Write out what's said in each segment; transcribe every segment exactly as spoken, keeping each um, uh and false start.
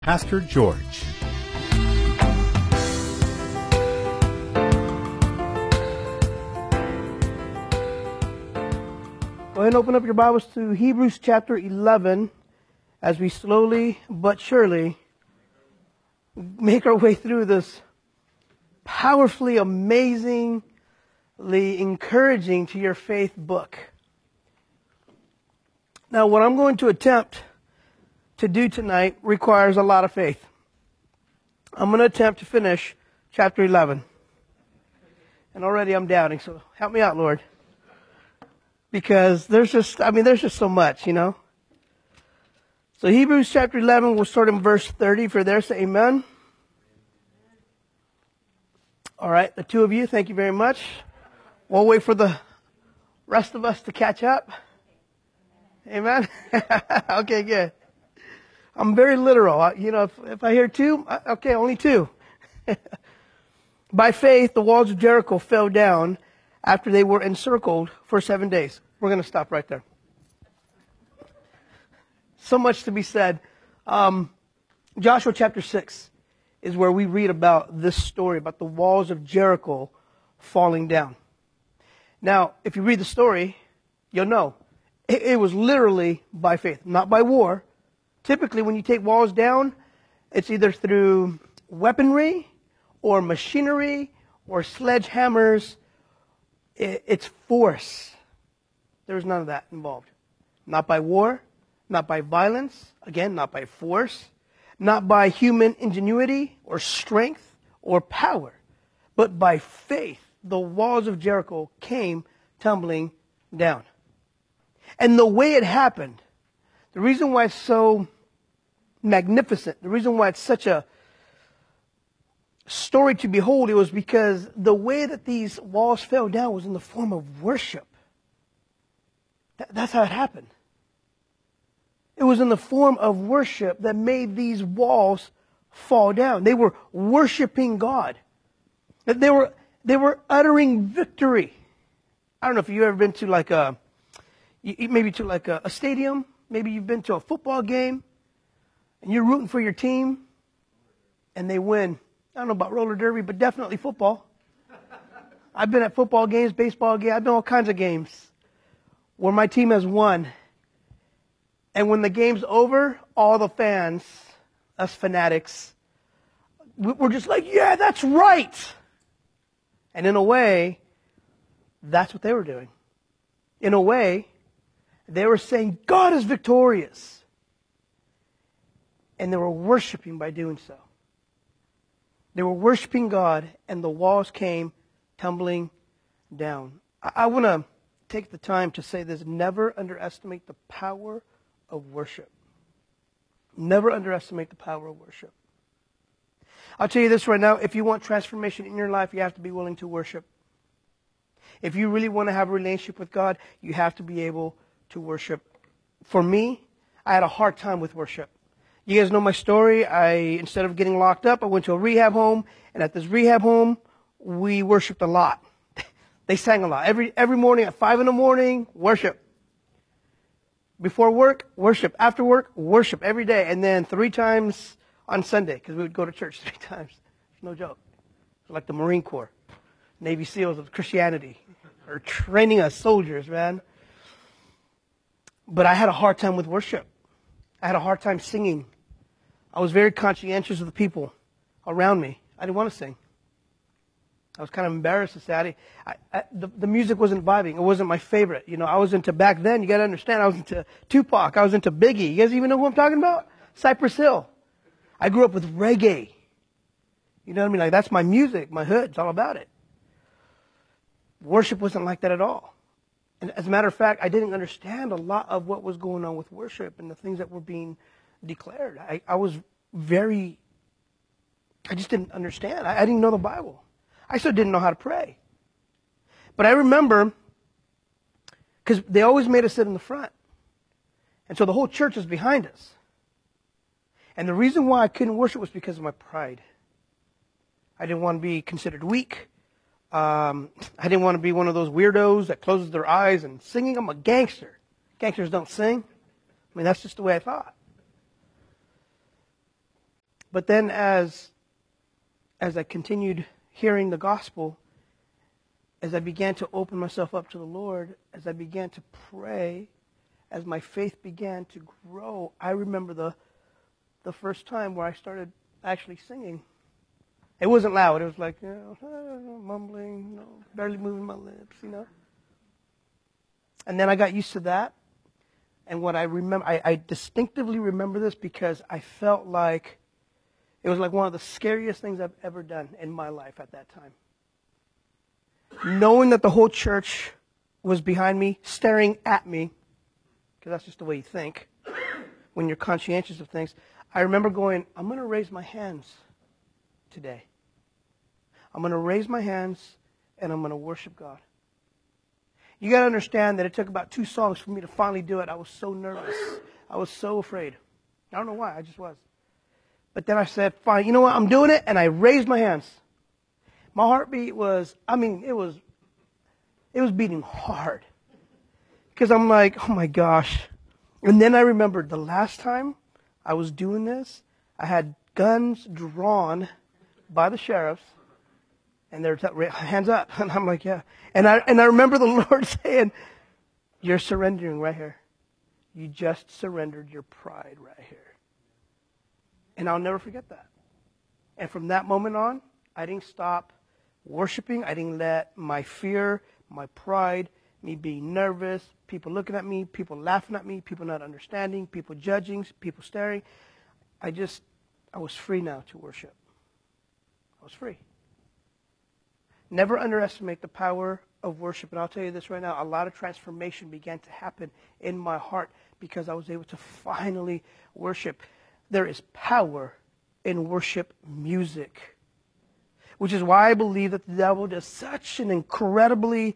Pastor George. Go ahead and open up your Bibles to Hebrews chapter eleven as we slowly but surely make our way through this powerfully, amazingly encouraging to your faith book. Now, what I'm going to attempt to do tonight requires a lot of faith. I'm going to attempt to finish chapter eleven. And already I'm doubting, so help me out, Lord. Because there's just, I mean, there's just so much, you know. So Hebrews chapter eleven, we'll start in verse thirty. For there, say amen. All right, the two of you, thank you very much. We'll wait for the rest of us to catch up. Amen. Okay, good. I'm very literal. You know, if, if I hear two, okay, only two. By faith, the walls of Jericho fell down after they were encircled for seven days. We're going to stop right there. So much to be said. Um, Joshua chapter six is where we read about this story, about the walls of Jericho falling down. Now, if you read the story, you'll know. It, it was literally by faith, not by war. Typically, when you take walls down, it's either through weaponry or machinery or sledgehammers. It's force. There's none of that involved. Not by war, not by violence, again, not by force, not by human ingenuity or strength or power, but by faith. The walls of Jericho came tumbling down. And the way it happened, the reason why it's so magnificent, the reason why it's such a story to behold, it was because the way that these walls fell down was in the form of worship. Th- that's how it happened. It was in the form of worship that made these walls fall down. They were worshiping God. They were, they were uttering victory. I don't know if you've ever been to like a, maybe to like a, a stadium. Maybe you've been to a football game and you're rooting for your team and they win. I don't know about roller derby, but definitely football. I've been at football games, baseball games. I've been all kinds of games where my team has won. And when the game's over, all the fans, us fanatics, we're just like, yeah, that's right. And in a way, that's what they were doing. In a way, they were saying, God is victorious. And they were worshiping by doing so. They were worshiping God, and the walls came tumbling down. I, I want to take the time to say this. Never underestimate the power of worship. Never underestimate the power of worship. I'll tell you this right now. If you want transformation in your life, you have to be willing to worship. If you really want to have a relationship with God, you have to be able to worship. For me, I had a hard time with worship. You guys know my story. I, instead of getting locked up, I went to a rehab home. And at this rehab home, we worshiped a lot. They sang a lot. Every, every morning at five in the morning, worship. Before work, worship. After work, worship every day. And then three times on Sunday, because we would go to church three times. No joke. It's like the Marine Corps, Navy SEALs of Christianity, or training us soldiers, man. But I had a hard time with worship. I had a hard time singing. I was very conscientious of the people around me. I didn't want to sing. I was kind of embarrassed to say I, I, the, the music wasn't vibing. It wasn't my favorite. You know, I was into, back then, you got to understand, I was into Tupac. I was into Biggie. You guys even know who I'm talking about? Cypress Hill. I grew up with reggae. You know what I mean? Like, that's my music, my hood. It's all about it. Worship wasn't like that at all. And as a matter of fact, I didn't understand a lot of what was going on with worship and the things that were being declared. I, I was very, I just didn't understand. I, I didn't know the Bible. I still didn't know how to pray. But I remember, because they always made us sit in the front. And so the whole church was behind us. And the reason why I couldn't worship was because of my pride. I didn't want to be considered weak. Um, I didn't want to be one of those weirdos that closes their eyes and singing. I'm a gangster. Gangsters don't sing. I mean, that's just the way I thought. But then as, as I continued hearing the gospel, as I began to open myself up to the Lord, as I began to pray, as my faith began to grow, I remember the, the first time where I started actually singing. It wasn't loud. It was like, you know, mumbling, you know, barely moving my lips, you know. And then I got used to that. And what I remember, I, I distinctively remember this because I felt like it was like one of the scariest things I've ever done in my life at that time. Knowing that the whole church was behind me, staring at me, because that's just the way you think when you're conscientious of things. I remember going, I'm going to raise my hands today. I'm going to raise my hands and I'm going to worship God. You got to understand that it took about two songs for me to finally do it. I was so nervous. I was so afraid. I don't know why. I just was. But then I said, fine, you know what? I'm doing it. And I raised my hands. My heartbeat was, I mean, it was, it was beating hard. Because I'm like, oh my gosh. And then I remembered the last time I was doing this, I had guns drawn by the sheriffs. And they're t- hands up. And I'm like, yeah. And I, and I remember the Lord saying, you're surrendering right here. You just surrendered your pride right here. And I'll never forget that. And from that moment on, I didn't stop worshiping. I didn't let my fear, my pride, me being nervous, people looking at me, people laughing at me, people not understanding, people judging, people staring. I just, I was free now to worship. I was free. Never underestimate the power of worship. And I'll tell you this right now, a lot of transformation began to happen in my heart because I was able to finally worship. There is power in worship music, which is why I believe that the devil does such an incredibly,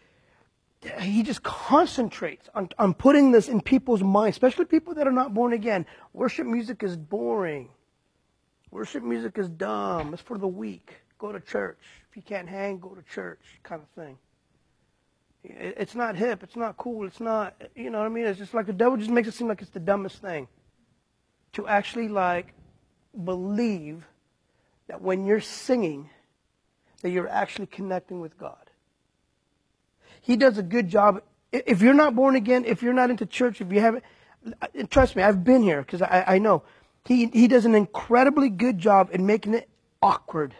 he just concentrates on, on putting this in people's minds, especially people that are not born again. Worship music is boring. Worship music is dumb. It's for the weak. Go to church. If you can't hang, go to church, kind of thing. It's not hip. It's not cool. It's not, you know what I mean? It's just like the devil just makes it seem like it's the dumbest thing. To actually like believe that when you're singing, that you're actually connecting with God. He does a good job. If you're not born again, if you're not into church, if you haven't, trust me, I've been here because I, I know. He, he does an incredibly good job in making it awkward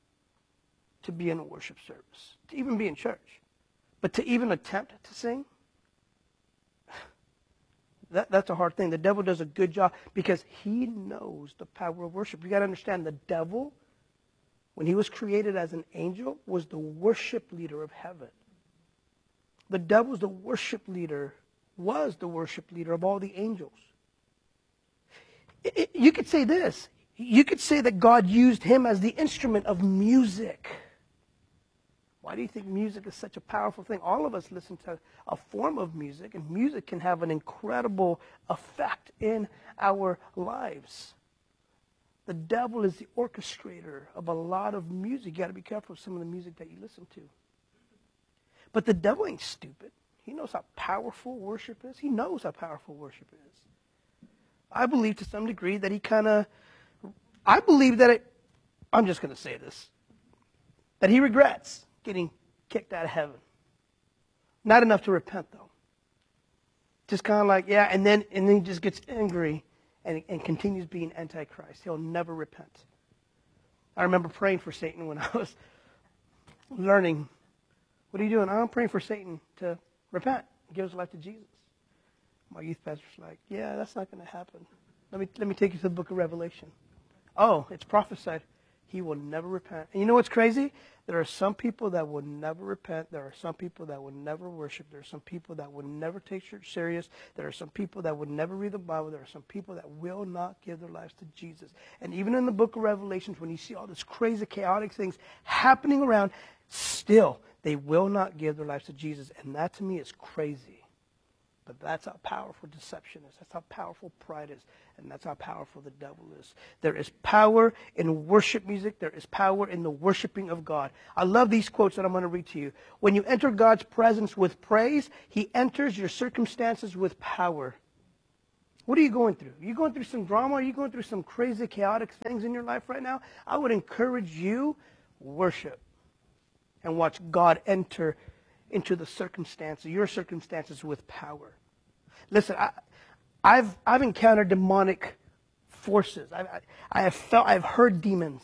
to be in a worship service, to even be in church. But to even attempt to sing, that, that's a hard thing. The devil does a good job because he knows the power of worship. You got to understand, the devil, when he was created as an angel, was the worship leader of heaven. The devil's the worship leader, was the worship leader of all the angels. It, it, you could say this. You could say that God used him as the instrument of music. Why do you think music is such a powerful thing? All of us listen to a form of music, and music can have an incredible effect in our lives. The devil is the orchestrator of a lot of music. You got to be careful of some of the music that you listen to. But the devil ain't stupid. He knows how powerful worship is. He knows how powerful worship is. I believe to some degree that he kind of, I believe that it, I'm just going to say this, that he regrets getting kicked out of heaven. Not enough to repent, though. Just kind of like, yeah, and then and then he just gets angry and, and continues being antichrist. He'll never repent. I remember praying for Satan when I was learning. What are you doing? I'm praying for Satan to repent and give his life to Jesus. My youth pastor's like, yeah, that's not going to happen. Let me let me take you to the book of Revelation. Oh, it's prophesied. He will never repent. And you know what's crazy? There are some people that will never repent. There are some people that will never worship. There are some people that will never take church serious. There are some people that would never read the Bible. There are some people that will not give their lives to Jesus. And even in the book of Revelations, when you see all this crazy, chaotic things happening around, still, they will not give their lives to Jesus. And that to me is crazy. But that's how powerful deception is. That's how powerful pride is. And that's how powerful the devil is. There is power in worship music. There is power in the worshiping of God. I love these quotes that I'm going to read to you. When you enter God's presence with praise, he enters your circumstances with power. What are you going through? Are you going through some drama? Are you going through some crazy, chaotic things in your life right now? I would encourage you, worship. And watch God enter into the circumstances, your circumstances with power. Listen, I, I've, I've encountered demonic forces. I, I, I have felt, I've heard demons.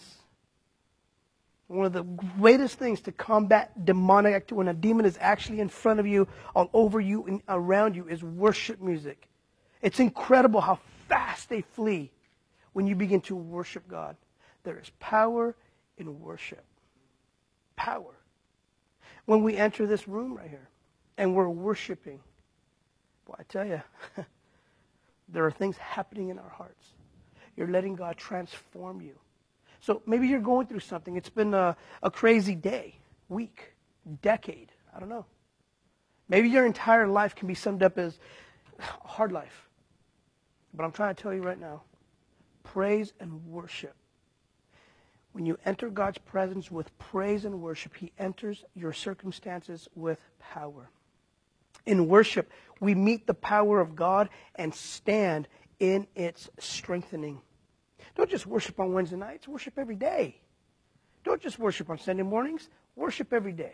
One of the greatest things to combat demonic activity, when a demon is actually in front of you, all over you, and around you, is worship music. It's incredible how fast they flee when you begin to worship God. There is power in worship. Power. When we enter this room right here and we're worshiping, boy, I tell you, there are things happening in our hearts. You're letting God transform you. So maybe you're going through something. It's been a, a crazy day, week, decade. I don't know. Maybe your entire life can be summed up as a hard life. But I'm trying to tell you right now, praise and worship. When you enter God's presence with praise and worship, He enters your circumstances with power. In worship, we meet the power of God and stand in its strengthening. Don't just worship on Wednesday nights, worship every day. Don't just worship on Sunday mornings, worship every day.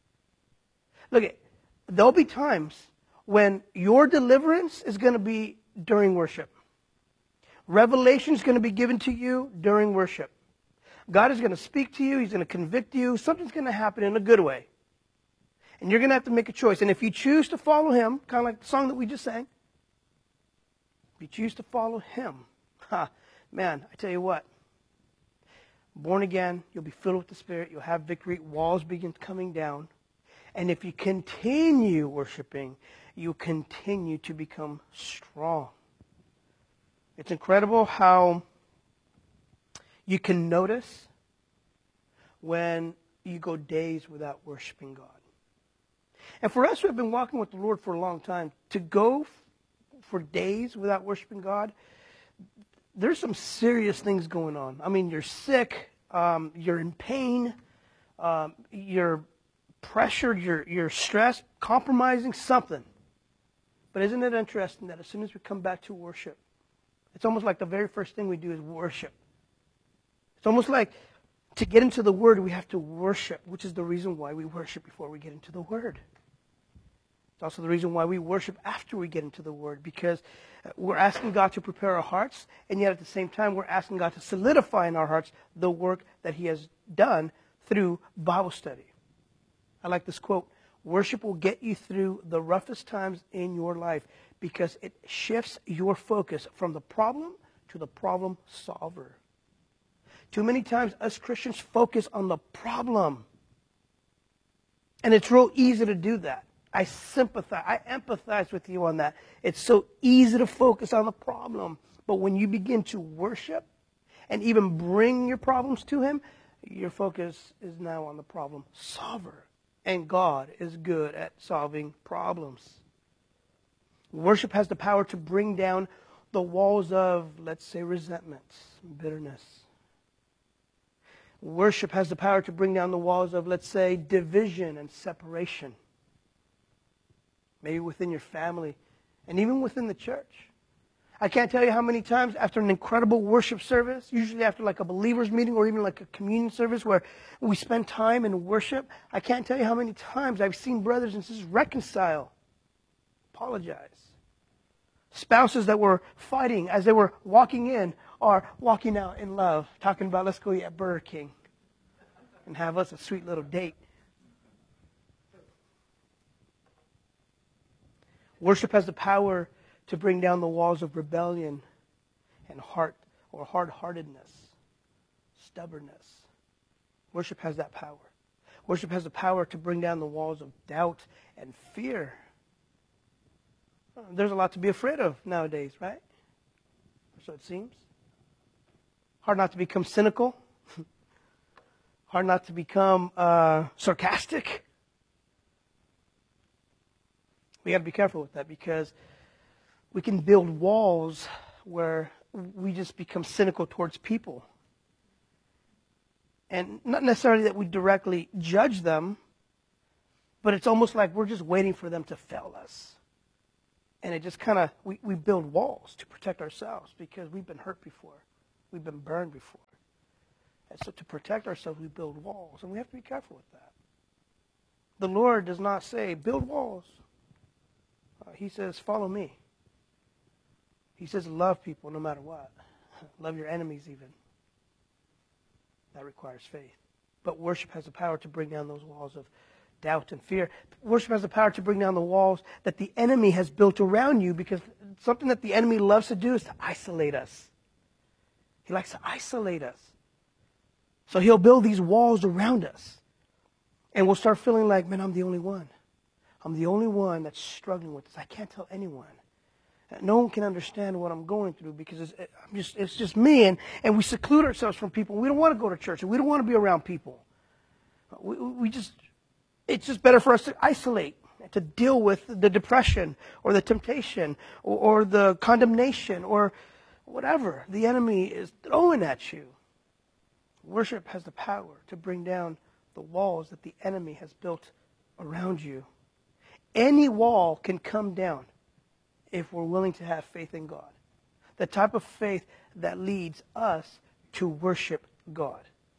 Look, there'll be times when your deliverance is going to be during worship. Revelation is going to be given to you during worship. God is going to speak to you. He's going to convict you. Something's going to happen in a good way. And you're going to have to make a choice. And if you choose to follow Him, kind of like the song that we just sang, if you choose to follow Him, ha, man, I tell you what, born again, you'll be filled with the Spirit. You'll have victory. Walls begin coming down. And if you continue worshiping, you continue to become strong. It's incredible how you can notice when you go days without worshiping God. And for us who have been walking with the Lord for a long time, to go f- for days without worshiping God, there's some serious things going on. I mean, you're sick, um, you're in pain, um, you're pressured, you're, you're stressed, compromising something. But isn't it interesting that as soon as we come back to worship, it's almost like the very first thing we do is worship. It's almost like to get into the Word, we have to worship, which is the reason why we worship before we get into the Word. It's also the reason why we worship after we get into the Word, because we're asking God to prepare our hearts, and yet at the same time, we're asking God to solidify in our hearts the work that He has done through Bible study. I like this quote: worship will get you through the roughest times in your life because it shifts your focus from the problem to the problem solver. Too many times us Christians focus on the problem. And it's real easy to do that. I sympathize, I empathize with you on that. It's so easy to focus on the problem. But when you begin to worship and even bring your problems to Him, your focus is now on the problem solver. And God is good at solving problems. Worship has the power to bring down the walls of, let's say, resentment, bitterness. Worship has the power to bring down the walls of, let's say, division and separation. Maybe within your family and even within the church. I can't tell you how many times after an incredible worship service, usually after like a believer's meeting or even like a communion service where we spend time in worship, I can't tell you how many times I've seen brothers and sisters reconcile, apologize. Spouses that were fighting as they were walking in are walking out in love, talking about, let's go eat at Burger King and have us a sweet little date. Worship has the power to bring down the walls of rebellion and heart or hard-heartedness, stubbornness. Worship has that power. Worship has the power to bring down the walls of doubt and fear. There's a lot to be afraid of nowadays, right? So it seems. Hard not to become cynical. Hard not to become uh, sarcastic. We got to be careful with that because we can build walls where we just become cynical towards people. And not necessarily that we directly judge them, but it's almost like we're just waiting for them to fail us. And it just kind of, we, we build walls to protect ourselves because we've been hurt before. We've been burned before. And so to protect ourselves, we build walls. And we have to be careful with that. The Lord does not say, build walls. Uh, he says, follow me. He says, love people no matter what. Love your enemies even. That requires faith. But worship has the power to bring down those walls of doubt and fear. Worship has the power to bring down the walls that the enemy has built around you, because something that the enemy loves to do is to isolate us. He likes to isolate us. So he'll build these walls around us. And we'll start feeling like, man, I'm the only one. I'm the only one that's struggling with this. I can't tell anyone. No one can understand what I'm going through because it's, I'm just, it's just me. And, and we seclude ourselves from people. We don't want to go to church. We don't want to be around people. We, we just, it's just better for us to isolate, to deal with the depression or the temptation or, or the condemnation or whatever the enemy is throwing at you. Worship has the power to bring down the walls that the enemy has built around you. Any wall can come down if we're willing to have faith in God. The type of faith that leads us to worship God.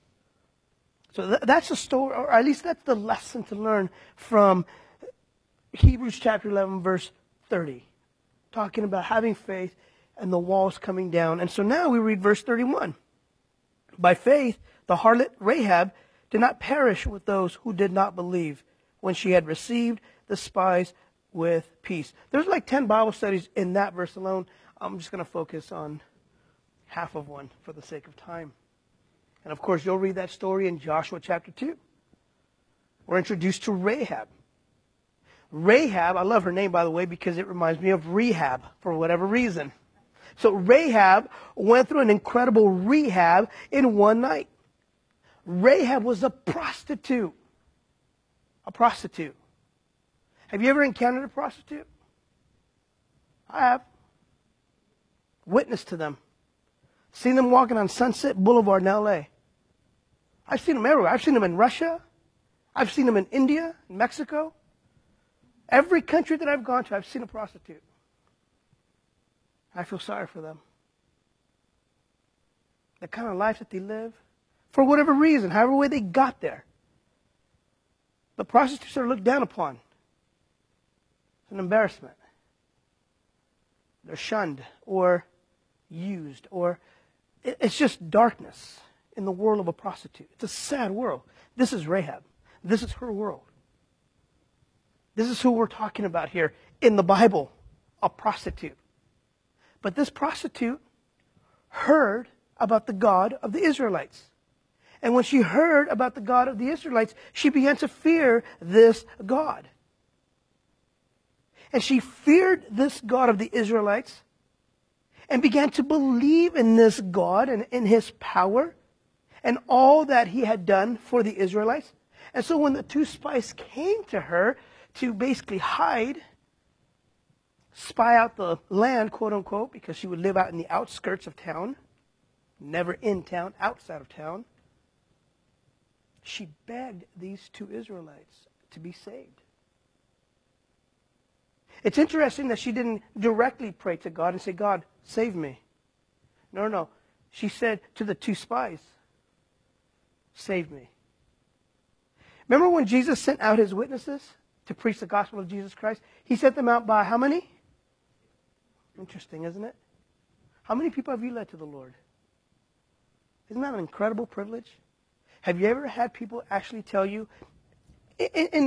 So th- that's the story, or at least that's the lesson to learn from Hebrews chapter eleven, verse thirty. Talking about having faith and the walls coming down. And so now we read verse thirty-one. By faith, the harlot Rahab did not perish with those who did not believe when she had received the spies with peace. There's like ten Bible studies in that verse alone. I'm just going to focus on half of one for the sake of time. And of course, you'll read that story in Joshua chapter two. We're introduced to Rahab. Rahab, I love her name, by the way, because it reminds me of rehab for whatever reason. So Rahab went through an incredible rehab in one night. Rahab was a prostitute. A prostitute. Have you ever encountered a prostitute? I have. Witnessed to them. Seen them walking on Sunset Boulevard in L A. I've seen them everywhere. I've seen them in Russia. I've seen them in India, Mexico. Every country that I've gone to, I've seen a prostitute. I feel sorry for them. The kind of life that they live, for whatever reason, however way they got there. But prostitutes are looked down upon. It's an embarrassment. They're shunned or used, or it's just darkness in the world of a prostitute. It's a sad world. This is Rahab. This is her world. This is who we're talking about here in the Bible, a prostitute. But this prostitute heard about the God of the Israelites. And when she heard about the God of the Israelites, she began to fear this God. And she feared this God of the Israelites and began to believe in this God and in his power and all that he had done for the Israelites. And so when the two spies came to her to basically hide, spy out the land, quote unquote, because she would live out in the outskirts of town, never in town, outside of town, she begged these two Israelites to be saved. It's interesting that she didn't directly pray to God and say, God, save me. No, no. She said to the two spies, save me. Remember when Jesus sent out his witnesses to preach the gospel of Jesus Christ? He sent them out by how many? Interesting, isn't it? How many people have you led to the Lord? Isn't that an incredible privilege? Have you ever had people actually tell you, in, in